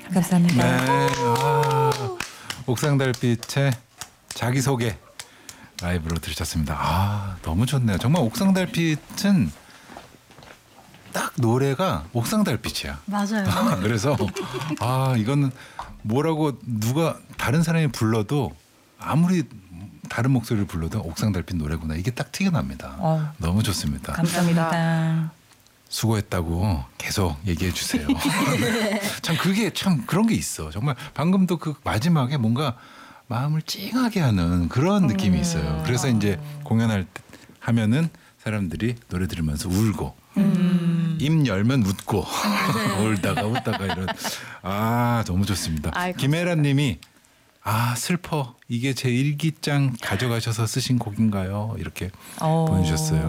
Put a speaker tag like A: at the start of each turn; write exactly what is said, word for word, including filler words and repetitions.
A: 감사합니다.
B: 네. 아, 옥상달빛의 자기소개 라이브로 들으셨습니다. 아, 너무 좋네요. 정말 옥상달빛은 딱 노래가 옥상달빛이야.
C: 맞아요.
B: 그래서 아, 이거는 뭐라고 누가 다른 사람이 불러도 아무리 다른 목소리를 불러도 옥상달빛 노래구나. 이게 딱 튀어납니다.
A: 어.
B: 너무 좋습니다.
A: 감사합니다.
B: 수고했다고 계속 얘기해 주세요. 참 그게 참 그런 게 있어. 정말 방금도 그 마지막에 뭔가 마음을 찡하게 하는 그런 느낌이 있어요. 그래서 이제 공연할 때 하면은 사람들이 노래 들으면서 울고
A: 음.
B: 입 열면 웃고 울다가 웃다가 이런 아 너무 좋습니다.
C: 아이,
B: 김혜란님이 아 슬퍼 이게 제 일기장 가져가셔서 쓰신 곡인가요? 이렇게
A: 어.
B: 보내주셨어요.